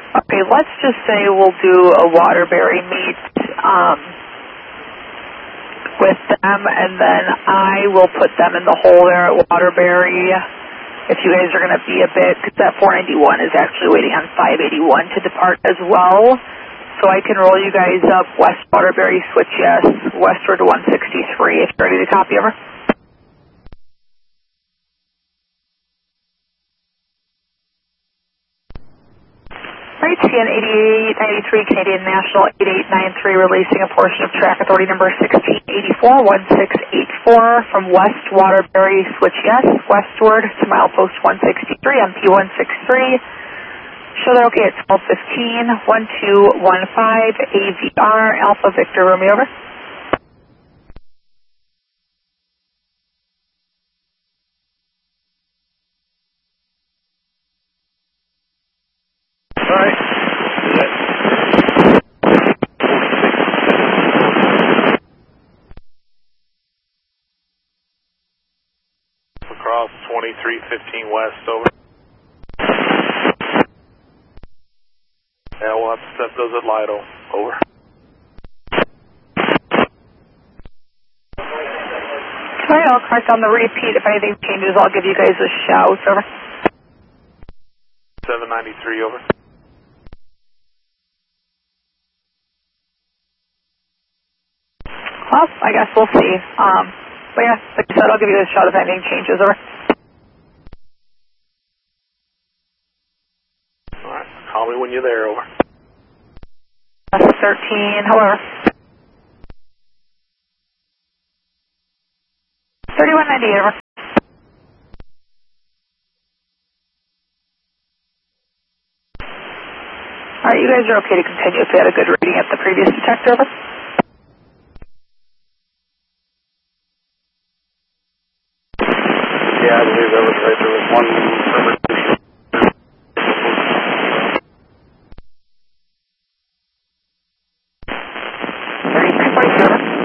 Okay, let's just say we'll do a Waterbury meet with them, and then I will put them in the hole there at Waterbury. If you guys are going to be a bit, because that 491 is actually waiting on 581 to depart as well. So I can roll you guys up West Waterbury, switch yes, westward to 163. If you're ready to copy, over. Right, CN 8893, Canadian National 8893, releasing a portion of track authority number 1684, 1684 from West Waterbury, switch yes, westward to milepost 163 on P163. Show that okay at 1215, 1215, AVR, Alpha Victor Romeo, over. Alright. Across 2315 west, over. Yeah, we'll have to set those at Lido, over. Alright, I'll correct on the repeat. If anything changes, I'll give you guys a shout, over. 793, over. Well, I guess we'll see. But yeah, like I said, I'll give you a shout if anything changes, over. Alright, call me when you're there, over. 13, however. 3198, over. Alright, you guys are okay to continue if you had a good reading at the previous detector, over. Yeah, I believe that was right. There was one